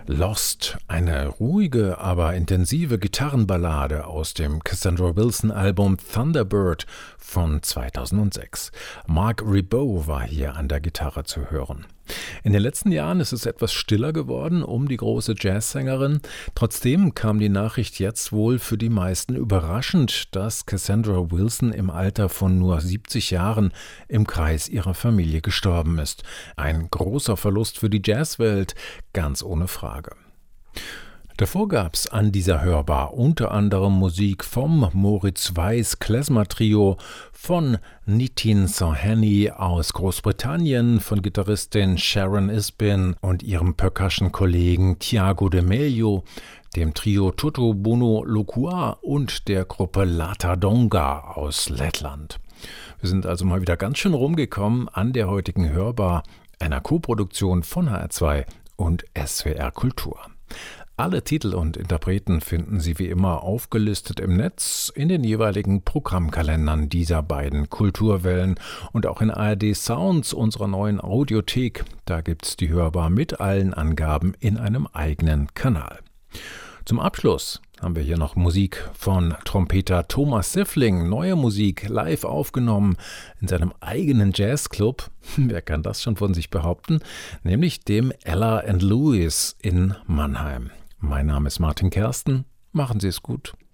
Lost, eine ruhige, aber intensive Gitarrenballade aus dem Cassandra Wilson-Album Thunderbird von 2006. Mark Ribot war hier an der Gitarre zu hören. In den letzten Jahren ist es etwas stiller geworden um die große Jazzsängerin. Trotzdem kam die Nachricht jetzt wohl für die meisten überraschend, dass Cassandra Wilson im Alter von nur 70 Jahren im Kreis ihrer Familie gestorben ist. Ein großer Verlust für die Jazzwelt, ganz ohne Frage. Davor gab's an dieser Hörbar unter anderem Musik vom Moritz Weiß Klezmer Trio, von Nitin Sawhney aus Großbritannien, von Gitarristin Sharon Isbin und ihrem Percussion-Kollegen Thiago de Mello, dem Trio Tutto Bono Lokua und der Gruppe Lata Donga aus Lettland. Wir sind also mal wieder ganz schön rumgekommen an der heutigen Hörbar, einer Koproduktion von HR2 und SWR Kultur. Alle Titel und Interpreten finden Sie wie immer aufgelistet im Netz, in den jeweiligen Programmkalendern dieser beiden Kulturwellen und auch in ARD Sounds, unserer neuen Audiothek. Da gibt's die Hörbar mit allen Angaben in einem eigenen Kanal. Zum Abschluss haben wir hier noch Musik von Trompeter Thomas Siffling, neue Musik live aufgenommen in seinem eigenen Jazzclub, wer kann das schon von sich behaupten, nämlich dem Ella & Lewis in Mannheim. Mein Name ist Martin Kersten, machen Sie es gut.